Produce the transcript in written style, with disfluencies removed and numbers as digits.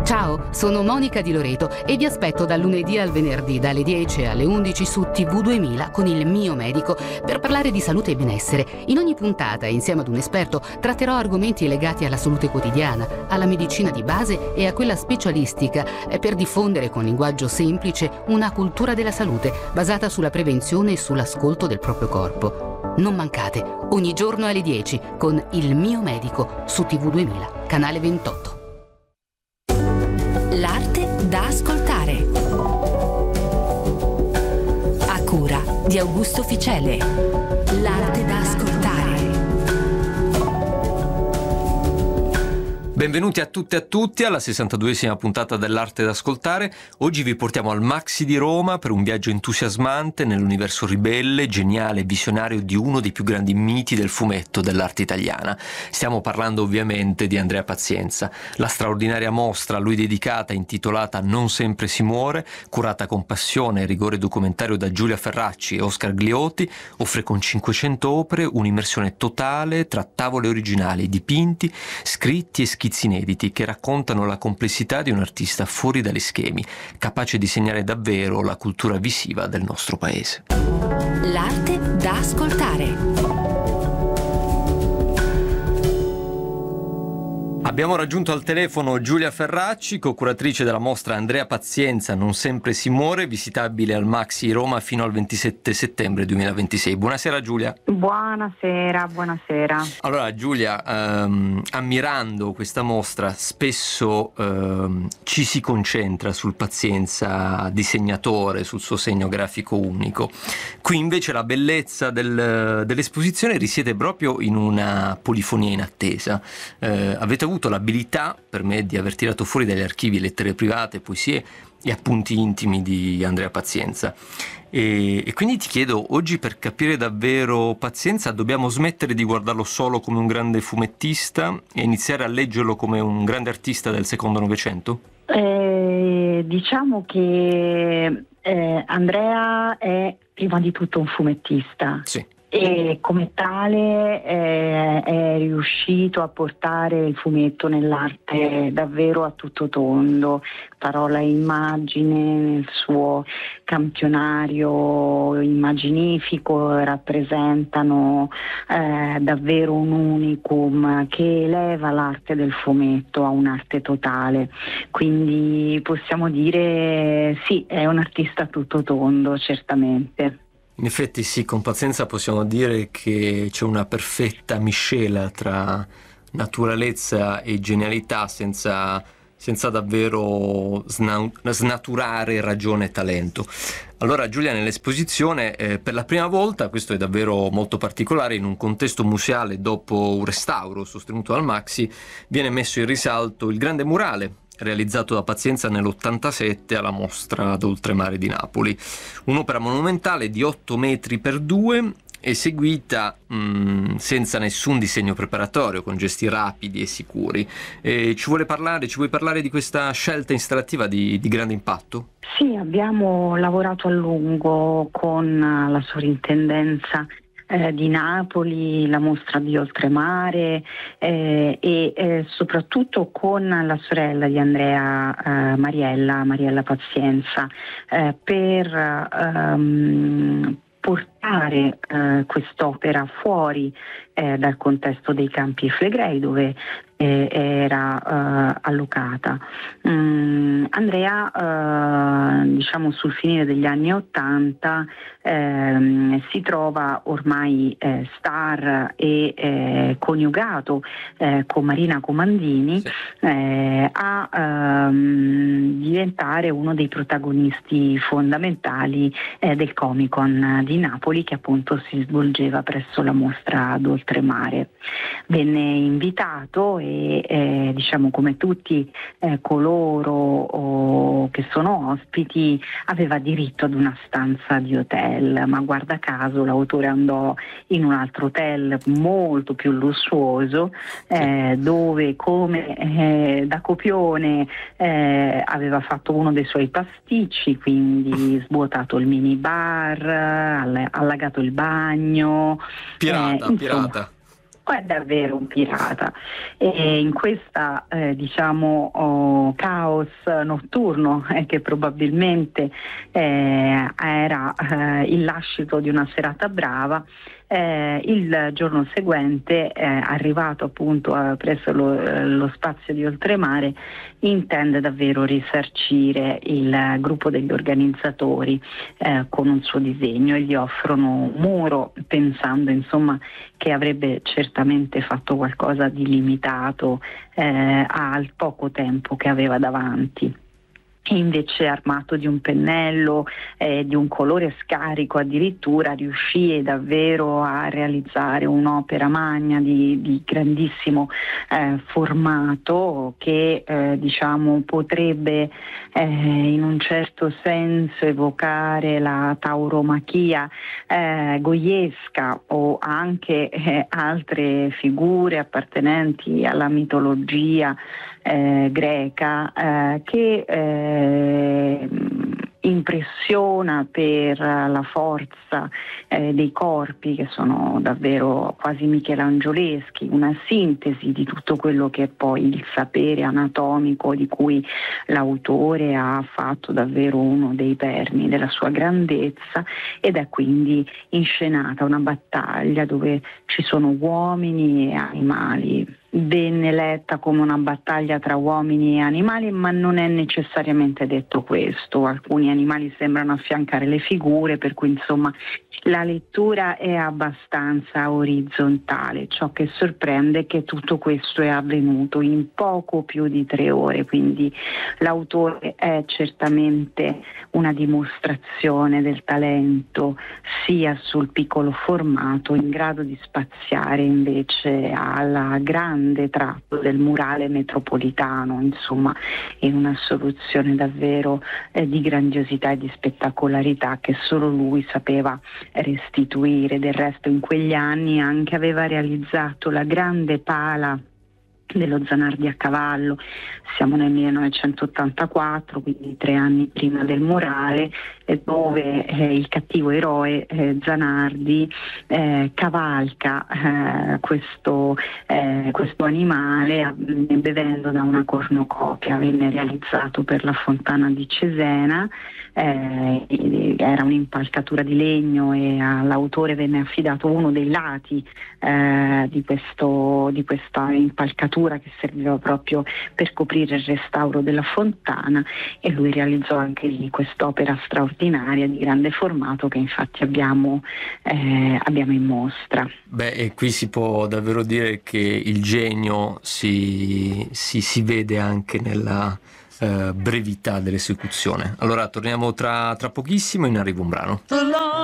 Ciao, sono Monica Di Loreto e vi aspetto dal lunedì al venerdì dalle 10 alle 11 su TV 2000 con il mio medico per parlare di salute e benessere. In ogni puntata, insieme ad un esperto, tratterò argomenti legati alla salute quotidiana, alla medicina di base e a quella specialistica per diffondere con linguaggio semplice una cultura della salute basata sulla prevenzione e sull'ascolto del proprio corpo. Non mancate, ogni giorno alle 10 con il mio medico su TV 2000, canale 28. L'arte da ascoltare. A cura di Augusto Ficele. L'arte da ascoltare. Benvenuti a tutte e a tutti alla 62esima puntata dell'Arte d'Ascoltare. Oggi vi portiamo al Maxi di Roma per un viaggio entusiasmante nell'universo ribelle, geniale e visionario di uno dei più grandi miti del fumetto dell'arte italiana. Stiamo parlando ovviamente di Andrea Pazienza. La straordinaria mostra a lui dedicata, intitolata Non sempre si muore, curata con passione e rigore documentario da Giulia Ferracci e Oscar Glioti, offre con 500 opere un'immersione totale tra tavole originali, dipinti, scritti e schizzi inediti che raccontano la complessità di un artista fuori dagli schemi, capace di segnare davvero la cultura visiva del nostro paese. L'arte da ascoltare. Abbiamo raggiunto al telefono Giulia Ferracci, co-curatrice della mostra Andrea Pazienza Non sempre si muore, visitabile al Maxi Roma fino al 27 settembre 2026. Buonasera Giulia. Buonasera. Allora Giulia, ammirando questa mostra spesso ci si concentra sul Pazienza disegnatore, sul suo segno grafico unico. Qui invece la bellezza dell'esposizione risiede proprio in una polifonia inattesa. Avete avuto l'abilità, per me, di aver tirato fuori dagli archivi lettere private, poesie e appunti intimi di Andrea Pazienza. E quindi ti chiedo, oggi per capire davvero Pazienza dobbiamo smettere di guardarlo solo come un grande fumettista e iniziare a leggerlo come un grande artista del secondo Novecento? Diciamo che Andrea è prima di tutto un fumettista. Sì. E come tale è riuscito a portare il fumetto nell'arte davvero a tutto tondo, parola e immagine, nel suo campionario immaginifico rappresentano davvero un unicum che eleva l'arte del fumetto a un'arte totale, quindi possiamo dire sì, è un artista a tutto tondo, certamente. In effetti sì, con Pazienza possiamo dire che c'è una perfetta miscela tra naturalezza e genialità senza davvero snaturare ragione e talento. Allora Giulia, nell'esposizione per la prima volta, questo è davvero molto particolare, in un contesto museale dopo un restauro sostenuto dal Maxi, viene messo in risalto il grande murale realizzato da Pazienza nell'87 alla mostra d'Oltremare di Napoli. Un'opera monumentale di 8 metri per 2, eseguita senza nessun disegno preparatorio, con gesti rapidi e sicuri. Ci vuoi parlare di questa scelta installativa di grande impatto? Sì, abbiamo lavorato a lungo con la sovrintendenza di Napoli, la mostra di Oltremare e soprattutto con la sorella di Andrea, Mariella Pazienza, per portare quest'opera fuori dal contesto dei Campi Flegrei, dove era allocata. Andrea, diciamo sul finire degli anni '80, si trova ormai star e coniugato con Marina Comandini, sì, a diventare uno dei protagonisti fondamentali del Comic Con di Napoli, che appunto si svolgeva presso la mostra d'Oltremare. Venne invitato e diciamo come tutti coloro che sono ospiti aveva diritto ad una stanza di hotel, ma guarda caso l'autore andò in un altro hotel molto più lussuoso, dove come da copione aveva fatto uno dei suoi pasticci, quindi svuotato il minibar, allagato il bagno. Pirata. o è davvero un pirata? E in questa caos notturno che probabilmente era il lascito di una serata brava, il giorno seguente, arrivato appunto presso lo spazio di Oltremare, intende davvero risarcire il gruppo degli organizzatori con un suo disegno, e gli offrono un muro, pensando insomma che avrebbe certamente fatto qualcosa di limitato al poco tempo che aveva davanti. Invece, armato di un pennello, di un colore scarico, addirittura riuscì davvero a realizzare un'opera magna di grandissimo formato, che potrebbe in un certo senso evocare la tauromachia goiesca, o anche altre figure appartenenti alla mitologia greca, che impressiona per la forza dei corpi, che sono davvero quasi michelangioleschi, una sintesi di tutto quello che è poi il sapere anatomico di cui l'autore ha fatto davvero uno dei perni della sua grandezza, ed è quindi inscenata una battaglia dove ci sono uomini e animali. Venne letta come una battaglia tra uomini e animali, ma non è necessariamente detto questo. Alcuni animali sembrano affiancare le figure, per cui insomma la lettura è abbastanza orizzontale. Ciò che sorprende è che tutto questo è avvenuto in poco più di 3 ore, quindi l'autore è certamente una dimostrazione del talento sia sul piccolo formato, in grado di spaziare invece alla grande tratto del murale metropolitano, insomma, in una soluzione davvero di grandiosità e di spettacolarità che solo lui sapeva restituire. Del resto in quegli anni anche aveva realizzato la grande pala dello Zanardi a cavallo. Siamo nel 1984, quindi 3 anni prima del murale, dove il cattivo eroe Zanardi cavalca questo animale bevendo da una cornucopia. Venne realizzato per la fontana di Cesena, era un'impalcatura di legno, e all'autore venne affidato uno dei lati di questa impalcatura, che serviva proprio per coprire il restauro della fontana, e lui realizzò anche lì quest'opera straordinaria di grande formato che infatti abbiamo in mostra. E qui si può davvero dire che il genio si vede anche nella brevità dell'esecuzione. Allora torniamo tra pochissimo, in arrivo un brano.